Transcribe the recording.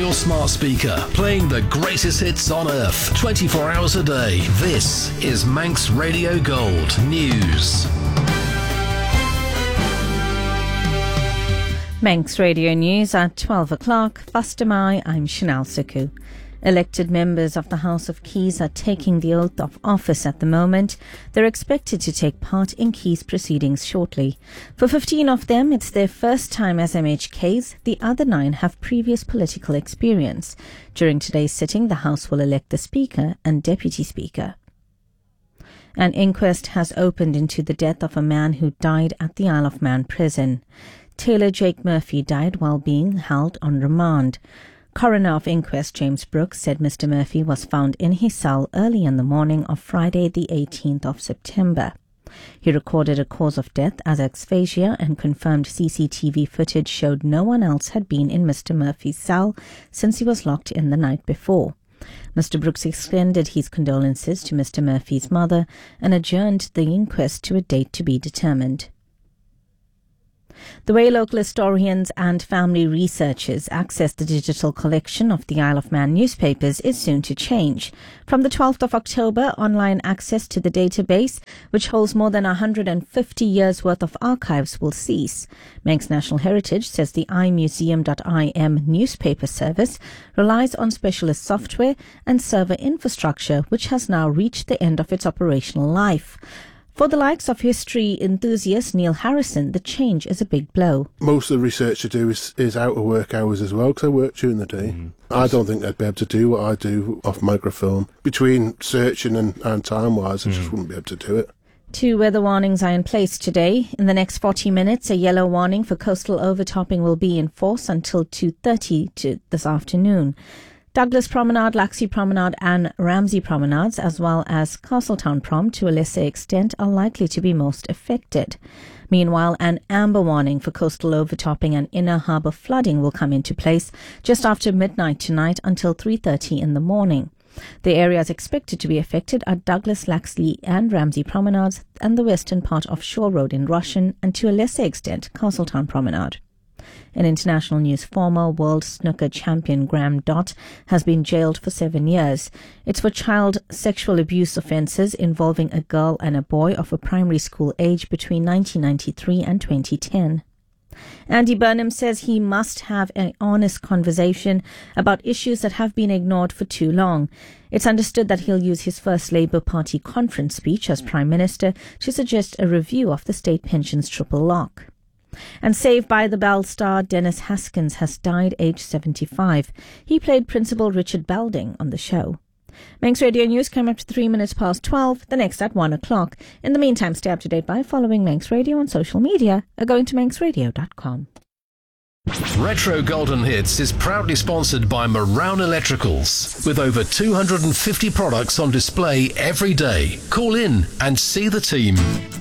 your smart speaker, playing the greatest hits on earth, 24 hours a day. This is Manx Radio Gold News. Manx Radio News at 12 o'clock. Fastamai, I'm Chanel Suku. Elected members of the House of Keys are taking the oath of office at the moment. They're expected to take part in Keys proceedings shortly. For 15 of them, it's their first time as MHKs. The other 9 have previous political experience. During today's sitting, the House will elect the Speaker and Deputy Speaker. An inquest has opened into the death of a man who died at the Isle of Man prison. Taylor Jake Murphy died while being held on remand. Coroner of inquest James Brooks said Mr. Murphy was found in his cell early in the morning of Friday the 18th of September. He recorded a cause of death as asphyxia and confirmed CCTV footage showed no one else had been in Mr. Murphy's cell since he was locked in the night before. Mr. Brooks extended his condolences to Mr. Murphy's mother and adjourned the inquest to a date to be determined. The way local historians and family researchers access the digital collection of the Isle of Man newspapers is soon to change. From the 12th of October, online access to the database, which holds more than 150 years' worth of archives, will cease. Manx National Heritage says the imuseum.im newspaper service relies on specialist software and server infrastructure, which has now reached the end of its operational life. For the likes of history enthusiast Neil Harrison, the change is a big blow. Most of the research I do is out of work hours as well, because I work during the day. I don't think I'd be able to do what I do off microfilm. Between searching and time-wise, I just wouldn't be able to do it. 2 weather warnings are in place today. In the next 40 minutes, a yellow warning for coastal overtopping will be in force until 2:30 this afternoon. Douglas Promenade, Laxey Promenade and Ramsey Promenades, as well as Castletown Prom to a lesser extent, are likely to be most affected. Meanwhile, an amber warning for coastal overtopping and inner harbour flooding will come into place just after midnight tonight until 3:30 in the morning. The areas expected to be affected are Douglas, Laxey and Ramsey Promenades and the western part of Shore Road in Rushen and to a lesser extent Castletown Promenade. In international news, former world snooker champion Graham Dott has been jailed for 7 years. It's for child sexual abuse offences involving a girl and a boy of a primary school age between 1993 and 2010. Andy Burnham says he must have an honest conversation about issues that have been ignored for too long. It's understood that he'll use his first Labour Party conference speech as Prime Minister to suggest a review of the state pensions triple lock. And Saved by the Bell star Dennis Haskins has died aged 75. He played Principal Richard Belding on the show. Manx Radio News come up to 3 minutes past 12, the next at 1 o'clock. In the meantime, stay up to date by following Manx Radio on social media or going to manxradio.com. Retro Golden Hits is proudly sponsored by Marown Electricals, with over 250 products on display every day. Call in and see the team.